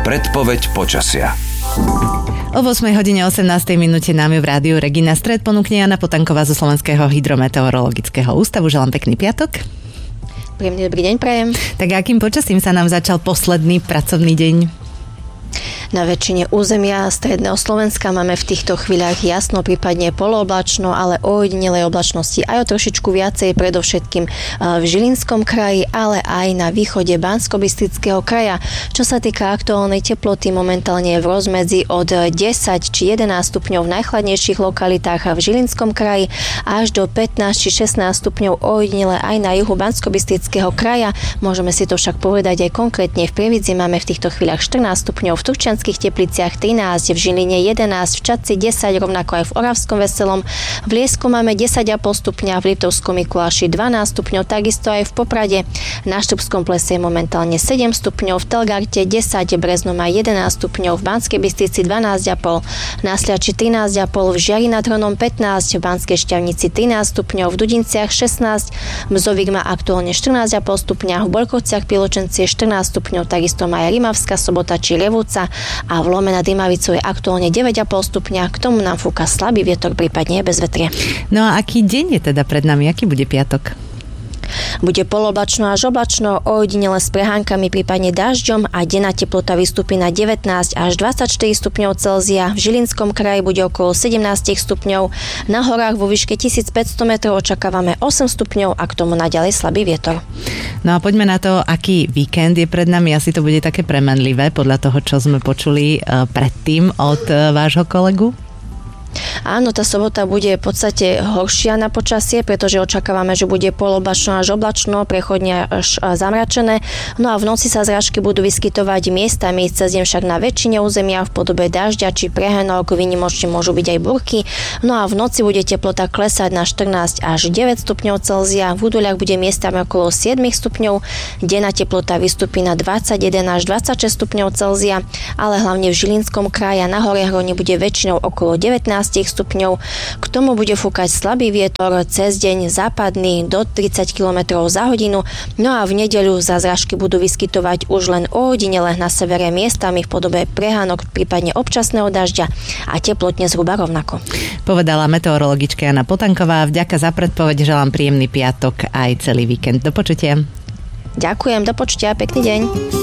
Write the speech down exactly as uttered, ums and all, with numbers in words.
Predpoveď počasia. O ôsmej hodine osemnástej minúte nám v rádiu Regina Stred ponúkne Jana Potanková zo Slovenského hydrometeorologického ústavu. Želám pekný piatok. Príjemný dobrý deň prajem. Tak akým počasím sa nám začal posledný pracovný deň? Na väčšine územia stredného Slovenska máme v týchto chvíľach jasno, prípadne polooblačno, ale ojedinelej oblačnosti aj o trošičku viacej, predovšetkým v Žilinskom kraji, ale aj na východe Banskobystrického kraja. Čo sa týka aktuálnej teploty, momentálne je v rozmedzi od desať či jedenásť stupňov v najchladnejších lokalitách v Žilinskom kraji až do pätnásť či šestnásť stupňov ojedinele aj na juhu Banskobystrického kraja. Môžeme si to však povedať aj konkrétne. V Prievidzi máme v týchto chvíľach štrnásť stupňov, v Turčianskych Tepliciach trinásť, v Žiline jedenásť, v Čadci desať, rovnako aj v Oravskom Veselom. V Liesku máme desať a pol stupňa, v Liptovskom Mikuláši dvanásť stupňov, takisto aj v Poprade. Na Štrbskom plese je momentálne sedem stupňov, v Telgarte desať, Brezno má jedenásť stupňov, v Banskej Bystrici dvanásť a pol, na Sliači trinásť a pol, v Žiari nad Hronom pätnásť, v Banskej Štiavnici trinásť stupňov, v Dudinciach šestnásť, Mzovík má aktuálne štrnásť a pol stupňa, v Borkovciach Piločenci je štrnásť stupňov, takisto má aj Rimavská Sobota či Revúca a v Lome nad Rimavicou je aktuálne deväť a pol stupňa. K tomu nám fúka slabý vietor, prípadne bezvetrie. No a aký deň je teda pred nami? Aký bude piatok? Bude poloblačno až oblačno, ojedinele s prehánkami, prípadne dažďom a denná teplota vystúpi na devätnásť až dvadsaťštyri stupňov Celzia. V Žilinskom kraji bude okolo sedemnásť stupňov. Na horách vo výške tisícpäťsto metrov očakávame osem stupňov a k tomu naďalej slabý vietor. No a poďme na to, aký víkend je pred nami. Asi to bude také premenlivé podľa toho, čo sme počuli predtým od vášho kolegu. Áno, tá sobota bude v podstate horšia na počasie, pretože očakávame, že bude poloblačno až oblačno, prechodne až zamračené. No a v noci sa zrážky budú vyskytovať miestami, cez deň však na väčšine územia v podobe dažďa či prehánok, výnimočne môžu byť aj burky. No a v noci bude teplota klesať na štrnásť až deväť stupňov Celzia, v Údoľach bude miestami okolo sedem stupňov, denná teplota vystúpi na dvadsaťjeden až dvadsaťšesť stupňov Celzia, ale hlavne v Žilinskom kraji a na Hore Hrone bude väčšinou okolo devätnásť stupňov. K tomu bude fúkať slabý vietor, cez deň západný do tridsať kilometrov za hodinu. No a v nedeľu sa zrážky budú vyskytovať už len ojedinele na severe miestami v podobe prehánok, prípadne občasného dažďa a teplotne zhruba rovnako. Povedala meteorologička Jana Potanková. Vďaka za predpoveď, želám príjemný piatok aj celý víkend. Do počutia. Ďakujem, do počutia, pekný deň.